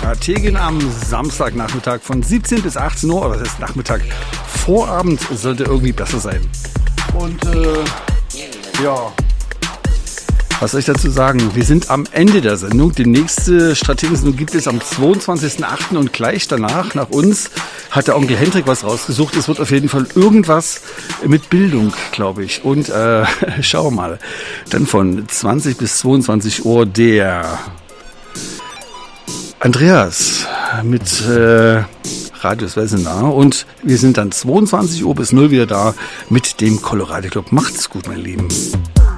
Strategen am Samstagnachmittag von 17 bis 18 Uhr, oder das heißt Nachmittag, Vorabend sollte irgendwie besser sein. Und ja, was soll ich dazu sagen? Wir sind am Ende der Sendung. Die nächste Strategen-Sendung gibt es am 22.08. und gleich danach, nach uns, hat der Onkel Hendrik was rausgesucht. Es wird auf jeden Fall irgendwas mit Bildung, glaube ich. Und schau mal, dann von 20 bis 22 Uhr der Andreas mit Radius Wesenar. Und wir sind dann 22 Uhr bis 0 wieder da mit dem Colorado Club. Macht's gut, meine Lieben.